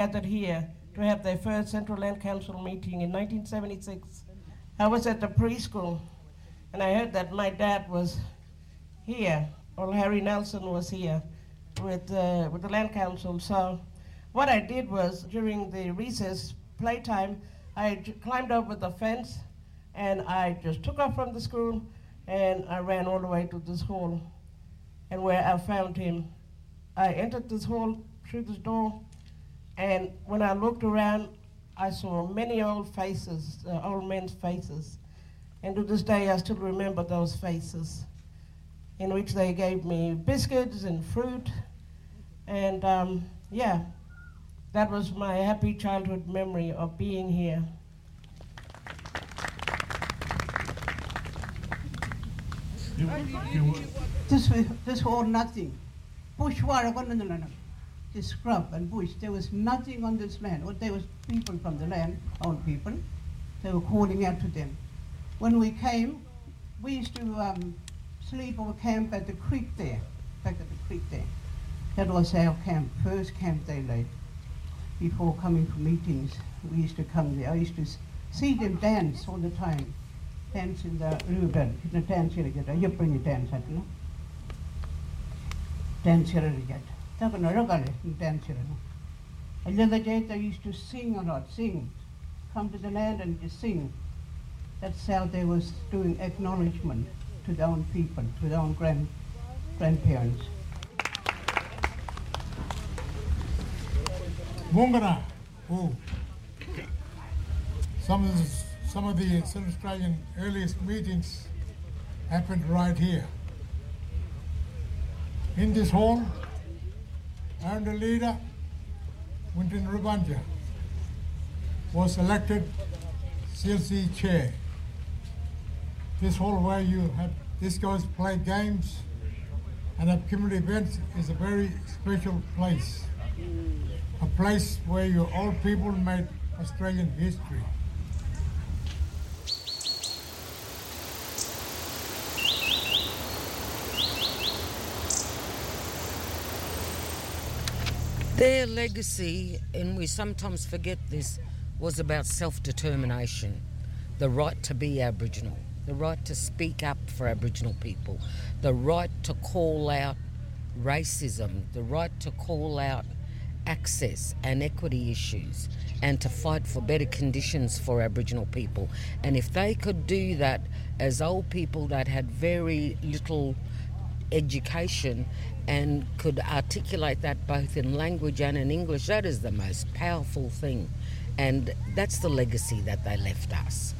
gathered here to have their first Central Land Council meeting in 1976. I was at the preschool, and I heard that my dad was here, or Harry Nelson was here with the Land Council. So what I did was, during the recess playtime, I climbed over the fence, and I just took off from the school, and I ran all the way to this hall, and where I found him. I entered this hall through this door, and when I looked around, I saw many old faces, old men's faces. And to this day, I still remember those faces, in which they gave me biscuits and fruit. And yeah, that was my happy childhood memory of being here. This whole nothing. Bush the scrub and bush. There was nothing on this land. Or there was people from the land, old people. They were calling out to them. When we came, we used to sleep or camp at the creek there, back at the creek there. That was our camp, first camp they laid. Before coming for meetings, we used to come there. I used to see them dance all the time. Dance in the river, in the dance here again. You bring your dance at no? Dance here again. Dance here. And the other day they used to sing a lot, sing. Come to the land and just sing. That's how they was doing acknowledgement to their own people, to their own grandparents. Mungana, some of the South Australian earliest meetings happened right here. In this hall, and the leader, Winton Rupanja, was elected CLC chair. This hall where you have discos, play games, and have community events is a very special place. A place where your old people made Australian history. Their legacy, and we sometimes forget this, was about self-determination, the right to be Aboriginal, the right to speak up for Aboriginal people, the right to call out racism, the right to call out access and equity issues, and to fight for better conditions for Aboriginal people. And if they could do that as old people that had very little education and could articulate that both in language and in English, that is the most powerful thing. And that's the legacy that they left us.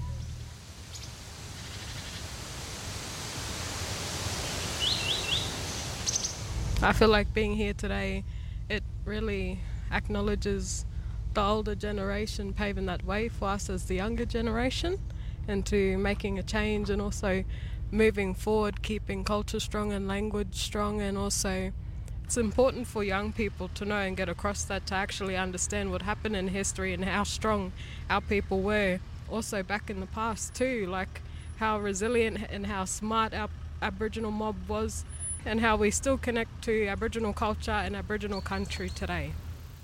I feel like being here today, it really acknowledges the older generation paving that way for us as the younger generation into making a change, and also moving forward, keeping culture strong and language strong. And also it's important for young people to know and get across that, to actually understand what happened in history and how strong our people were also back in the past too, like how resilient and how smart our Aboriginal mob was, and how we still connect to Aboriginal culture and Aboriginal country today.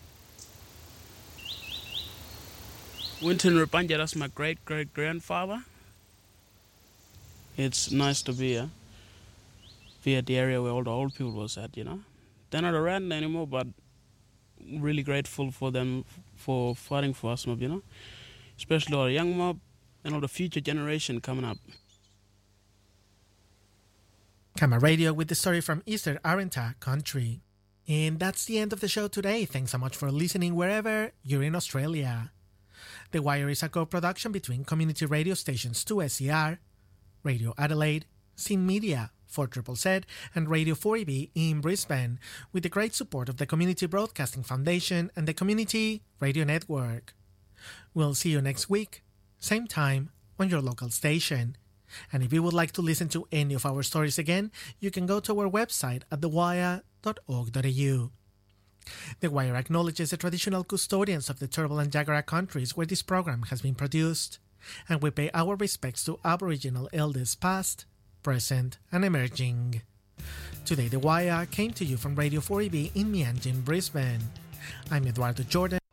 Winton Rupanja, that's my great-great-grandfather. It's nice to be at the area where all the old people was at, you know. They're not around anymore, but really grateful for them for fighting for us, mob, you know. Especially our young mob and all the future generation coming up. Kama Radio with the story from Eastern Arrernte Country. And that's the end of the show today. Thanks so much for listening wherever you're in Australia. The Wire is a co-production between community radio stations 2SER, Radio Adelaide, Scene Media, 4ZZZ, and Radio 4EB in Brisbane, with the great support of the Community Broadcasting Foundation and the Community Radio Network. We'll see you next week, same time, on your local station. And if you would like to listen to any of our stories again, you can go to our website at thewire.org.au. The Wire acknowledges the traditional custodians of the Turrbal and Jagera countries where this program has been produced, and we pay our respects to Aboriginal elders past, present, and emerging. Today, The Wire came to you from Radio 4EB in Meanjin, Brisbane. I'm Eduardo Jordan.